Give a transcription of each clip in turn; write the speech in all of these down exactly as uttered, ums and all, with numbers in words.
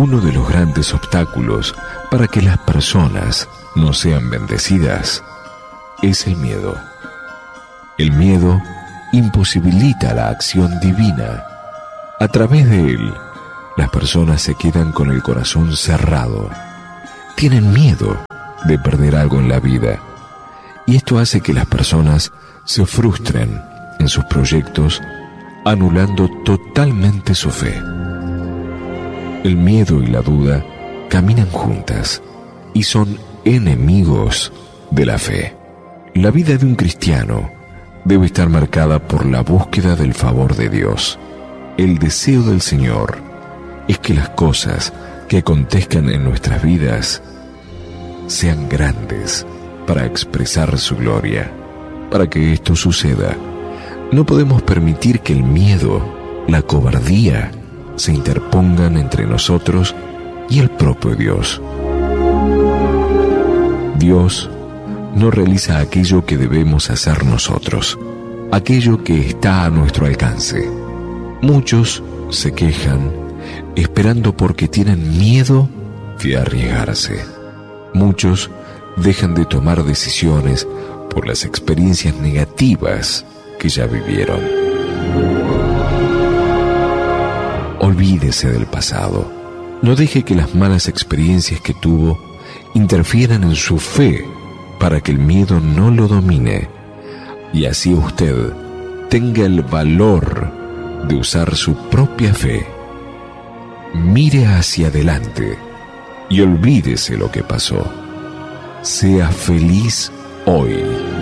Uno de los grandes obstáculos para que las personas no sean bendecidas es el miedo. El miedo imposibilita la acción divina. A través de él, las personas se quedan con el corazón cerrado. Tienen miedo de perder algo en la vida. Y esto hace que las personas se frustren en sus proyectos, anulando totalmente su fe. El miedo y la duda caminan juntas y son enemigos de la fe. La vida de un cristiano debe estar marcada por la búsqueda del favor de Dios. El deseo del Señor es que las cosas que acontezcan en nuestras vidas sean grandes para expresar su gloria. Para que esto suceda, no podemos permitir que el miedo, la cobardía, se interpongan entre nosotros y el propio Dios. Dios no realiza aquello que debemos hacer nosotros, aquello que está a nuestro alcance. Muchos se quejan esperando porque tienen miedo de arriesgarse. Muchos dejan de tomar decisiones por las experiencias negativas que ya vivieron. Olvídese del pasado. No deje que las malas experiencias que tuvo interfieran en su fe para que el miedo no lo domine y así usted tenga el valor de usar su propia fe. Mire hacia adelante y olvídese lo que pasó. Sea feliz hoy.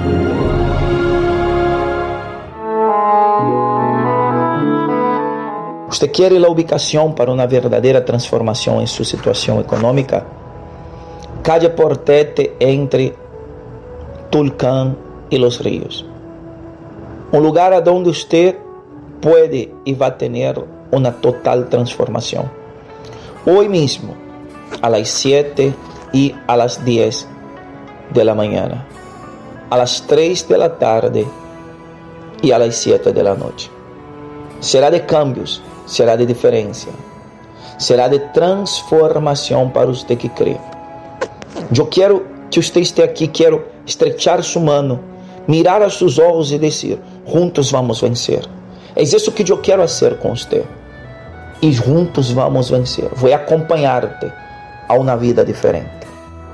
¿Usted quiere la ubicación para una verdadera transformación en su situación económica? Calle Portete entre Tulcán y Los Ríos. Un lugar a donde usted puede y va a tener una total transformación. Hoy mismo, a las siete y a las diez de la mañana, a las tres de la tarde y a las siete de la noche. Será de cambios, será de diferencia, será de transformación para usted que cree. Yo quiero que usted esté aquí, quiero estrechar su mano, mirar a sus ojos y decir, juntos vamos a vencer. Es eso que yo quiero hacer con usted. Y juntos vamos a vencer. Voy a acompañarte a una vida diferente.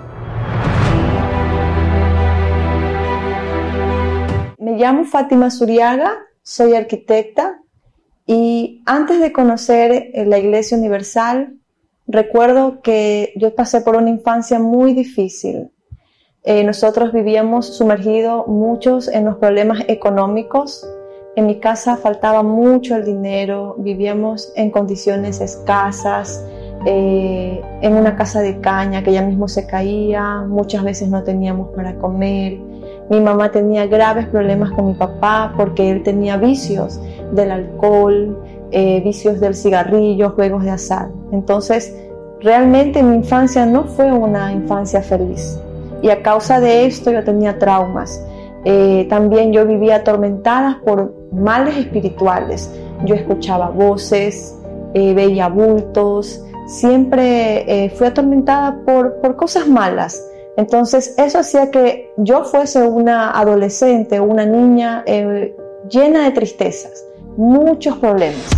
Me llamo Fátima Zuriaga, soy arquitecta y antes de conocer la Iglesia Universal, recuerdo que yo pasé por una infancia muy difícil. Eh, nosotros vivíamos sumergidos muchos en los problemas económicos. En mi casa faltaba mucho el dinero, vivíamos en condiciones escasas, eh, en una casa de caña que ya mismo se caía, muchas veces no teníamos para comer. Mi mamá tenía graves problemas con mi papá porque él tenía vicios del alcohol, eh, vicios del cigarrillo, juegos de azar. Entonces, realmente mi infancia no fue una infancia feliz y a causa de esto yo tenía traumas. Eh, también yo vivía atormentada por males espirituales. Yo escuchaba voces, eh, veía bultos, siempre eh, fui atormentada por, por cosas malas. Entonces eso hacía que yo fuese una adolescente, una niña eh, llena de tristezas, muchos problemas.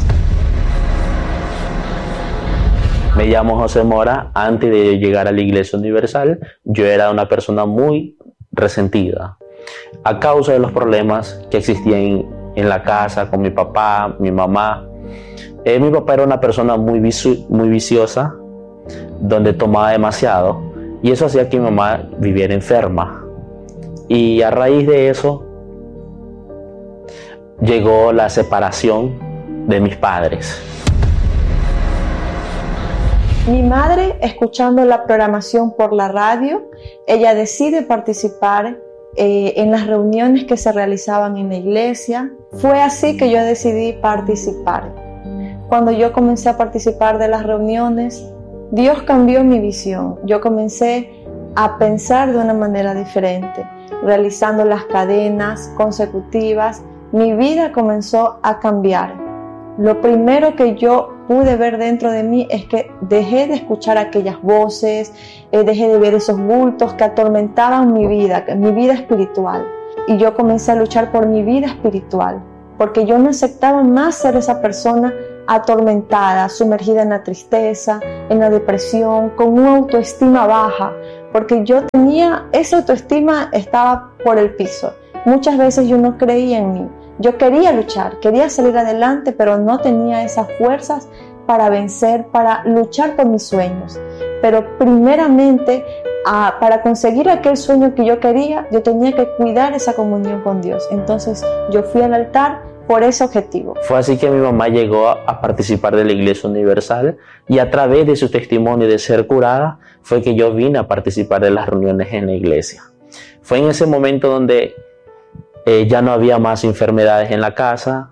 Me llamo José Mora. Antes de llegar a la Iglesia Universal, yo era una persona muy resentida a causa de los problemas que existían en la casa con mi papá, mi mamá. Eh, mi papá era una persona muy, vici- muy viciosa, donde tomaba demasiado, y eso hacía que mi mamá viviera enferma. Y a raíz de eso llegó la separación de mis padres. Mi madre, escuchando la programación por la radio, ella decide participar eh, en las reuniones que se realizaban en la iglesia. Fue así que yo decidí participar. Cuando yo comencé a participar de las reuniones, Dios cambió mi visión. Yo comencé a pensar de una manera diferente, realizando las cadenas consecutivas. Mi vida comenzó a cambiar. lo primero que yo pude ver dentro de mí es que dejé de escuchar aquellas voces, eh, dejé de ver esos bultos que atormentaban mi vida, mi vida espiritual. Y yo comencé a luchar por mi vida espiritual, porque yo no aceptaba más ser esa persona atormentada, sumergida en la tristeza, en la depresión, con una autoestima baja, porque yo tenía, esa autoestima estaba por el piso. Muchas veces yo no creía en mí. Yo quería luchar, quería salir adelante, pero no tenía esas fuerzas para vencer, para luchar por mis sueños. Pero primeramente, ah, para conseguir aquel sueño que yo quería, yo tenía que cuidar esa comunión con Dios. Entonces yo fui al altar por ese objetivo. Fue así que mi mamá llegó a participar de la Iglesia Universal, y a través de su testimonio de ser curada fue que yo vine a participar de las reuniones en la iglesia. Fue en ese momento donde Eh, ya no había más enfermedades en la casa,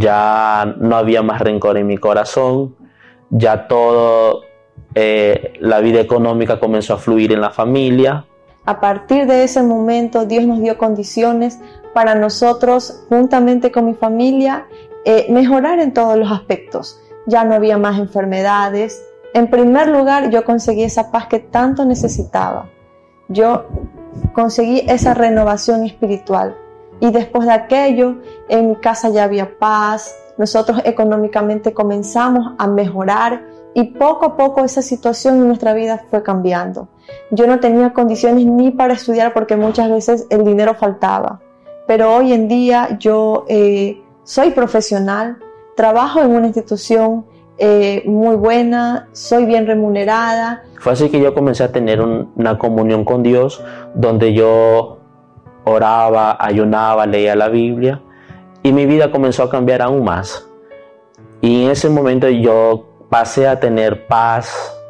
ya no había más rencor en mi corazón, ya todo, eh, la vida económica comenzó a fluir en la familia. A partir de ese momento Dios nos dio condiciones para nosotros, juntamente con mi familia, eh, mejorar en todos los aspectos. Ya no había más enfermedades. En primer lugar, yo conseguí esa paz que tanto necesitaba. Yo conseguí esa renovación espiritual. Y después de aquello, en mi casa ya había paz, nosotros económicamente comenzamos a mejorar y poco a poco esa situación en nuestra vida fue cambiando. Yo no tenía condiciones ni para estudiar porque muchas veces el dinero faltaba, pero hoy en día yo eh, soy profesional, trabajo en una institución eh, muy buena, soy bien remunerada. Fue así que yo comencé a tener un, una comunión con Dios, donde yo oraba, ayunaba, leía la Biblia, y mi vida comenzó a cambiar aún más. Y en ese momento yo pasé a tener paz,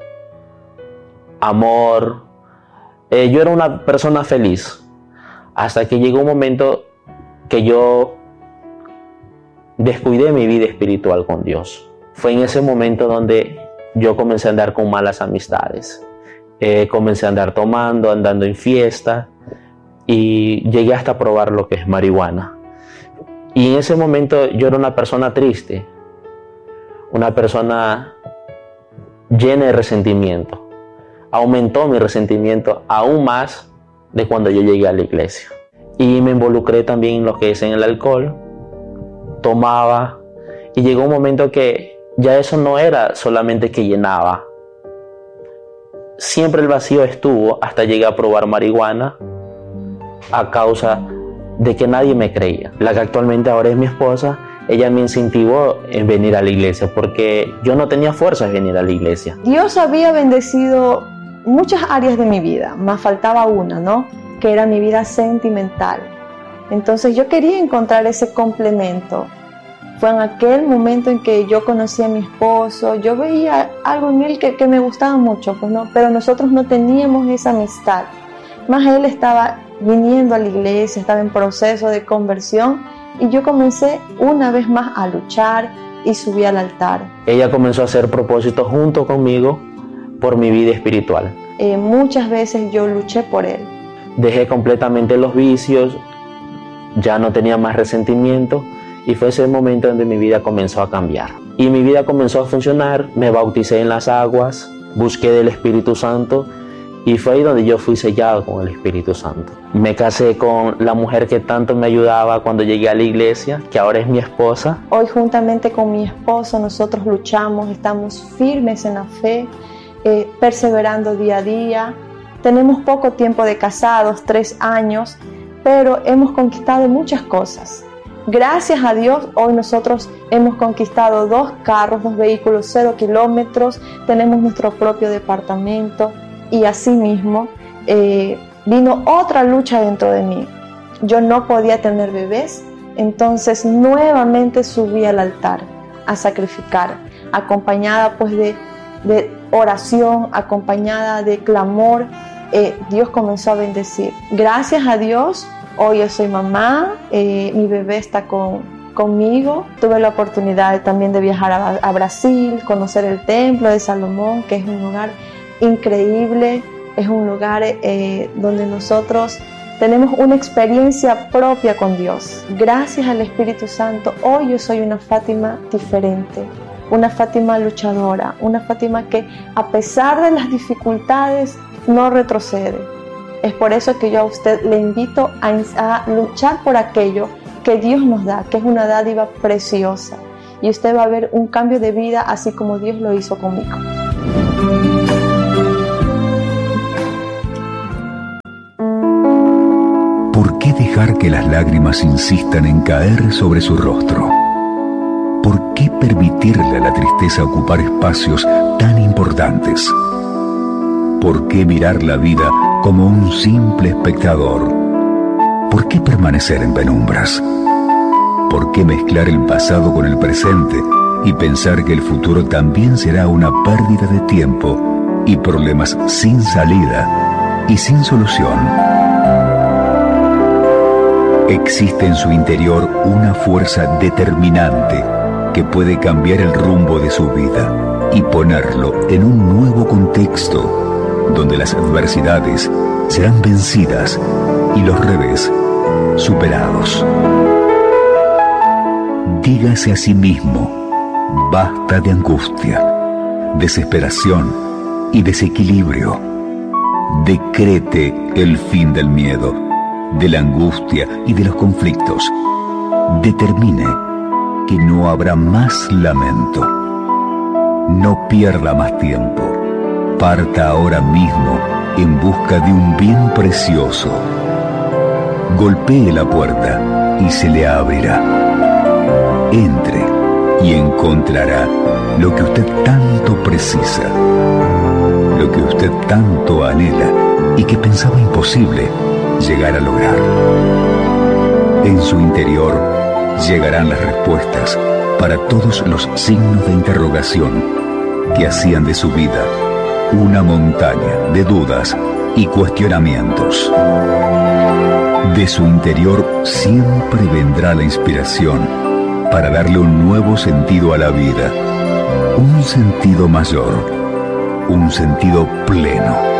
amor. Eh, yo era una persona feliz, hasta que llegó un momento que yo descuidé mi vida espiritual con Dios. Fue en ese momento donde yo comencé a andar con malas amistades. Eh, comencé a andar tomando, andando en fiesta, y llegué hasta probar lo que es marihuana. Y en ese momento yo era una persona triste, una persona llena de resentimiento. Aumentó mi resentimiento aún más de cuando yo llegué a la iglesia. Y me involucré también en lo que es en el alcohol, tomaba, y llegó un momento que ya eso no era solamente que llenaba. Siempre el vacío estuvo hasta llegué a probar marihuana, a causa de que nadie me creía. La que actualmente ahora es mi esposa, ella me incentivó en venir a la iglesia porque yo no tenía fuerza de venir a la iglesia. Dios había bendecido muchas áreas de mi vida, más faltaba una, ¿no? Que era mi vida sentimental. Entonces yo quería encontrar ese complemento. Fue en aquel momento en que yo conocí a mi esposo, yo veía algo en él que, que me gustaba mucho, pues no, pero nosotros no teníamos esa amistad. Más él estaba viniendo a la iglesia, estaba en proceso de conversión, y yo comencé una vez más a luchar y subí al altar. Ella comenzó a hacer propósitos junto conmigo por mi vida espiritual. Eh, muchas veces yo luché por él. Dejé completamente los vicios, ya no tenía más resentimiento, y fue ese momento donde mi vida comenzó a cambiar. Y mi vida comenzó a funcionar, me bauticé en las aguas, busqué del Espíritu Santo, y fue ahí donde yo fui sellado con el Espíritu Santo. Me casé con la mujer que tanto me ayudaba cuando llegué a la iglesia, que ahora es mi esposa. Hoy, juntamente con mi esposo, nosotros luchamos, estamos firmes en la fe, eh, perseverando día a día. Tenemos poco tiempo de casados, tres años, pero hemos conquistado muchas cosas. Gracias a Dios, hoy nosotros hemos conquistado dos carros, dos vehículos, cero kilómetros, tenemos nuestro propio departamento. Y asimismo eh, vino otra lucha dentro de mí. Yo no podía tener bebés, entonces nuevamente subí al altar a sacrificar, acompañada pues de, de oración, acompañada de clamor. Eh, Dios comenzó a bendecir. Gracias a Dios, hoy yo soy mamá, eh, mi bebé está con, conmigo. Tuve la oportunidad de, también de viajar a, a Brasil, conocer el templo de Salomón, que es un lugar increíble, es un lugar eh, donde nosotros tenemos una experiencia propia con Dios. Gracias al Espíritu Santo, hoy yo soy una Fátima diferente, una Fátima luchadora, una Fátima que a pesar de las dificultades no retrocede. Es por eso que yo a usted le invito a, a luchar por aquello que Dios nos da, que es una dádiva preciosa. Y usted va a ver un cambio de vida así como Dios lo hizo conmigo. ¿Por qué dejar que las lágrimas insistan en caer sobre su rostro? ¿Por qué permitirle a la tristeza ocupar espacios tan importantes? ¿Por qué mirar la vida como un simple espectador? ¿Por qué permanecer en penumbras? ¿Por qué mezclar el pasado con el presente y pensar que el futuro también será una pérdida de tiempo y problemas sin salida y sin solución? Existe en su interior una fuerza determinante que puede cambiar el rumbo de su vida y ponerlo en un nuevo contexto donde las adversidades serán vencidas y los revés superados. Dígase a sí mismo, basta de angustia, desesperación y desequilibrio. Decrete el fin del miedo, de la angustia y de los conflictos. Determine que no habrá más lamento. No pierda más tiempo. Parta ahora mismo en busca de un bien precioso. Golpee la puerta y se le abrirá. Entre y encontrará lo que usted tanto precisa, lo que usted tanto anhela y que pensaba imposible llegar a lograr. En su interior llegarán las respuestas para todos los signos de interrogación que hacían de su vida una montaña de dudas y cuestionamientos. De su interior siempre vendrá la inspiración para darle un nuevo sentido a la vida, un sentido mayor, un sentido pleno.